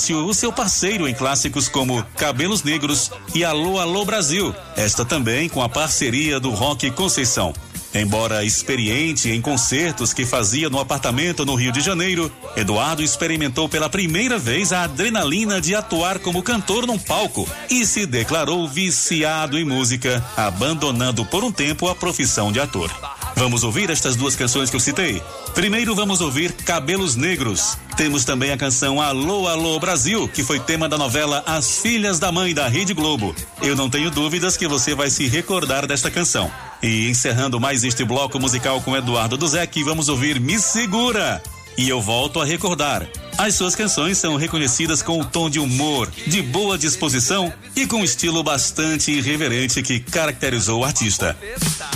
Inácio, o seu parceiro em clássicos como Cabelos Negros e Alô, Alô Brasil. Esta também com a parceria do Rock Conceição. Embora experiente em concertos que fazia no apartamento no Rio de Janeiro, Eduardo experimentou pela primeira vez a adrenalina de atuar como cantor num palco e se declarou viciado em música, abandonando por um tempo a profissão de ator. Vamos ouvir estas duas canções que eu citei? Primeiro vamos ouvir Cabelos Negros. Temos também a canção Alô, Alô Brasil, que foi tema da novela As Filhas da Mãe da Rede Globo. Eu não tenho dúvidas que você vai se recordar desta canção. E encerrando mais este bloco musical com Eduardo Duzec, vamos ouvir Me Segura. E eu volto a recordar, as suas canções são reconhecidas com o tom de humor, de boa disposição e com um estilo bastante irreverente que caracterizou o artista.